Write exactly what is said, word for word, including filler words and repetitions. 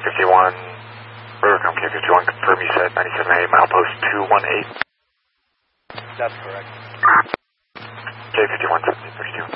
fifty-one, Rivercom K fifty-one, confirm you said ninety-seven A, milepost two one eight. That's correct. K fifty-one, seventeen thirty-two.